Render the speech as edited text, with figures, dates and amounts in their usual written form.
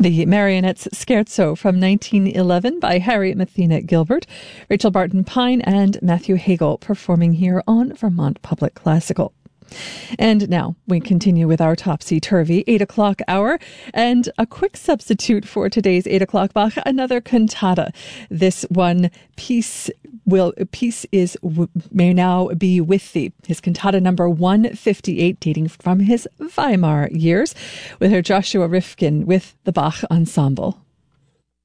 The Marionettes Scherzo from 1911 by Harry Mathena Gilbert, Rachel Barton Pine and Matthew Hagel performing here on Vermont Public Classical. And now we continue with our topsy-turvy 8 o'clock hour, and a quick substitute for today's 8 o'clock Bach, another cantata. This one, Peace May Now Be With Thee, his cantata number 158, dating from his Weimar years, with her Joshua Rifkin with the Bach Ensemble.